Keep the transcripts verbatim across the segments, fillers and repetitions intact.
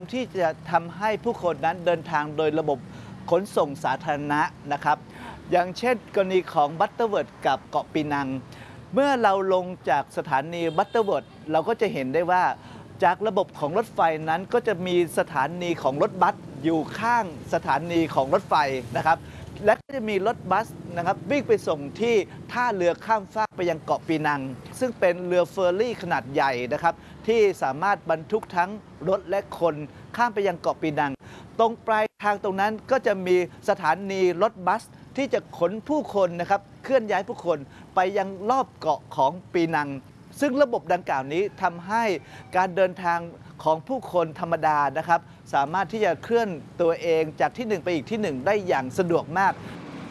ที่จะทำให้ผู้คนนั้นเดินทางโดยระบบขนส่งสาธารณะนะครับอย่างเช่นกรณีของบัตเตอร์เวิร์ดกับเกาะปีนังเมื่อเราลงจากสถานีบัตเตอร์เวิร์ดเราก็จะเห็นได้ว่าจากระบบของรถไฟนั้นก็จะมีสถานีของรถบัสอยู่ข้างสถานีของรถไฟนะครับและก็จะมีรถบัสนะครับวิ่งไปส่งที่ท่าเรือข้ามฟากไปยังเกาะปีนังซึ่งเป็นเรือเฟอร์รี่ขนาดใหญ่นะครับที่สามารถบรรทุกทั้งรถและคนข้ามไปยังเกาะปีนังตรงปลายทางตรงนั้นก็จะมีสถานีรถบัสที่จะขนผู้คนนะครับเคลื่อนย้ายผู้คนไปยังรอบเกาะของปีนังซึ่งระบบดังกล่าวนี้ทำให้การเดินทางของผู้คนธรรมดานะครับสามารถที่จะเคลื่อนตัวเองจากที่หนึ่งไปอีกที่หนึ่งได้อย่างสะดวกมาก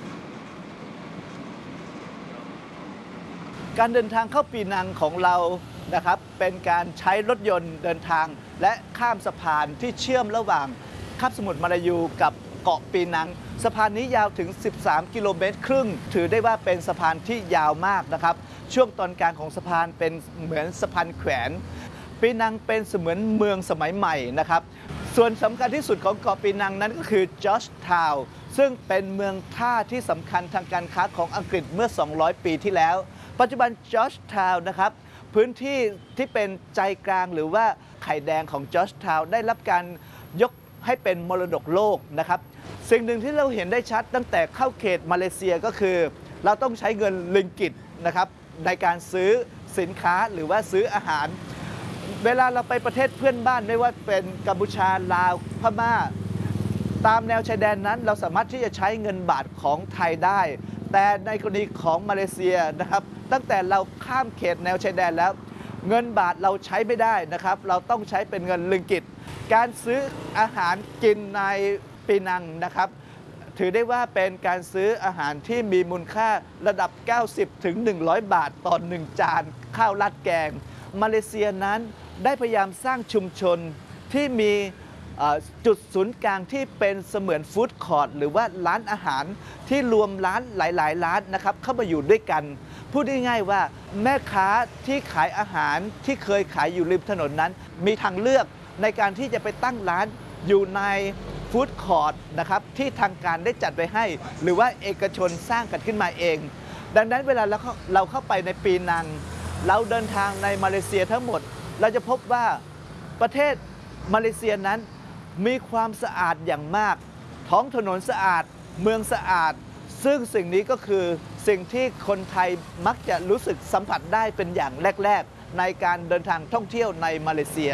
การเดินทางเข้าปีนังของเรานะครับเป็นการใช้รถยนต์เดินทางและข้ามสะพานที่เชื่อมระหว่างคาบสมุทรมาลายูกับเกาะปีนังสะพานนี้ยาวถึงสิบสามกิโลเมตรครึ่งถือได้ว่าเป็นสะพานที่ยาวมากนะครับช่วงตอนกลางของสะพานเป็นเหมือนสะพานแขวนปีนังเป็นเสมือนเมืองสมัยใหม่นะครับส่วนสำคัญที่สุดของเกาะปีนังนั้นก็คือจอร์จทาวน์ซึ่งเป็นเมืองท่าที่สำคัญทางการค้าของอังกฤษเมื่อสองร้อยปีที่แล้วปัจจุบันจอร์จทาวน์นะครับพื้นที่ที่เป็นใจกลางหรือว่าไข่แดงของจอร์จทาวน์ได้รับการยกให้เป็นมรดกโลกนะครับสิ่งหนึ่งที่เราเห็นได้ชัดตั้งแต่เข้าเขตมาเลเซียก็คือเราต้องใช้เงินลิงกิตนะครับในการซื้อสินค้าหรือว่าซื้ออาหารเวลาเราไปประเทศเพื่อนบ้านไม่ว่าเป็นกัมพูชาลาวพม่าตามแนวชายแดนนั้นเราสามารถที่จะใช้เงินบาทของไทยได้แต่ในกรณีของมาเลเซียนะครับตั้งแต่เราข้ามเขตแนวชายแดนแล้วเงินบาทเราใช้ไม่ได้นะครับเราต้องใช้เป็นเงินลิงกิตการซื้ออาหารกินในปีนังนะครับถือได้ว่าเป็นการซื้ออาหารที่มีมูลค่าระดับ เก้าสิบถึงหนึ่งร้อย บาทต่อหนึ่งจานข้าวราดแกงมาเลเซียนั้นได้พยายามสร้างชุมชนที่มีจุดศูนย์กลางที่เป็นเสมือนฟู้ดคอร์ทหรือว่าร้านอาหารที่รวมร้านหลายๆร้านนะครับเข้ามาอยู่ด้วยกันพูดง่ายๆว่าแม่ค้าที่ขายอาหารที่เคยขายอยู่ริมถนนนั้นมีทางเลือกในการที่จะไปตั้งร้านอยู่ในฟู้ดคอร์ทนะครับที่ทางการได้จัดไว้ให้หรือว่าเอกชนสร้างกันขึ้นมาเองดังนั้นเวลาเราเราเข้าไปในปีนังเราเดินทางในมาเลเซียทั้งหมดเราจะพบว่าประเทศมาเลเซียนั้นมีความสะอาดอย่างมากท้องถนนสะอาดเมืองสะอาดซึ่งสิ่งนี้ก็คือสิ่งที่คนไทยมักจะรู้สึกสัมผัสได้เป็นอย่างแรกๆในการเดินทางท่องเที่ยวในมาเลเซีย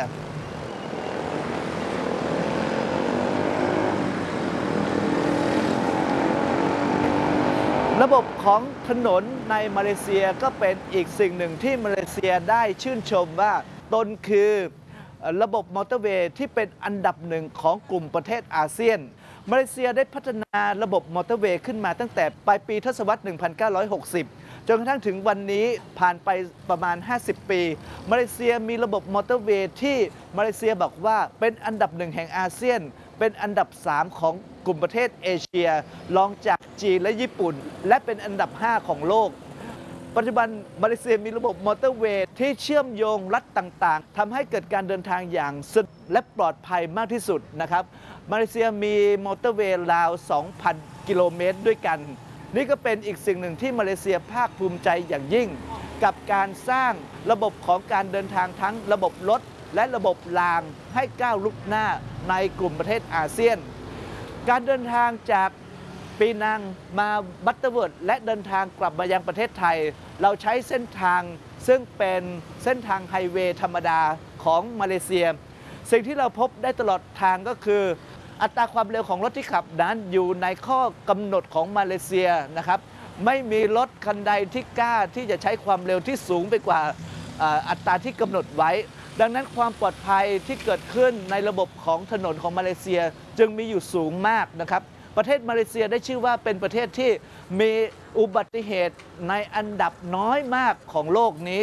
ระบบของถนนในมาเลเซียก็เป็นอีกสิ่งหนึ่งที่มาเลเซียได้ชื่นชมว่าตนคือระบบมอเตอร์เวย์ที่เป็นอันดับหนึ่งของกลุ่มประเทศอาเซียนมาเลเซียได้พัฒนาระบบมอเตอร์เวย์ขึ้นมาตั้งแต่ปลายปีทศวรรษ หนึ่งพันเก้าร้อยหกสิบ จนกระทั่งถึงวันนี้ผ่านไปประมาณ ห้าสิบ ปีมาเลเซียมีระบบมอเตอร์เวย์ที่มาเลเซียบอกว่าเป็นอันดับหนึ่งแห่งอาเซียนเป็นอันดับสามของกลุ่มประเทศเอเชียรองจากจีนและญี่ปุ่นและเป็นอันดับห้าของโลกปัจจุบันมาเลเซียมีระบบมอเตอร์เวย์ที่เชื่อมโยงรัฐต่างๆทำให้เกิดการเดินทางอย่างสะดวกและปลอดภัยมากที่สุดนะครับมาเลเซียมีมอเตอร์เวย์ราว สองพัน กิโลเมตรด้วยกันนี่ก็เป็นอีกสิ่งหนึ่งที่มาเลเซียภาคภูมิใจอย่างยิ่งกับการสร้างระบบของการเดินทางทั้งระบบรถและระบบรางให้ก้าวลุกหน้าในกลุ่มประเทศอาเซียนการเดินทางจากปีนังมาบัตเตอร์เวิร์ดและเดินทางกลับมายังประเทศไทยเราใช้เส้นทางซึ่งเป็นเส้นทางไฮเวย์ธรรมดาของมาเลเซียสิ่งที่เราพบได้ตลอดทางก็คืออัตราความเร็วของรถที่ขับนั้นอยู่ในข้อกำหนดของมาเลเซียนะครับไม่มีรถคันใดที่กล้าที่จะใช้ความเร็วที่สูงไปกว่าอัตราที่กำหนดไว้ดังนั้นความปลอดภัยที่เกิดขึ้นในระบบของถนนของมาเลเซียจึงมีอยู่สูงมากนะครับประเทศมาเลเซียได้ชื่อว่าเป็นประเทศที่มีอุบัติเหตุในอันดับน้อยมากของโลกนี้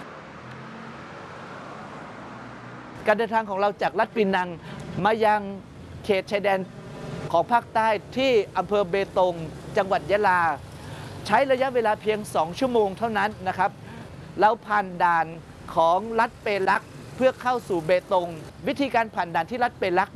การเดินทางของเราจากรัฐปีนังมายังเขตชายแดนของภาคใต้ที่อำเภอเบตงจังหวัดยะลาใช้ระยะเวลาเพียงสองชั่วโมงเท่านั้นนะครับแล้วผ่านด่านของรัฐเปรักเพื่อเข้าสู่เบตง วิธีการผ่านด่านที่รัฐเปรัก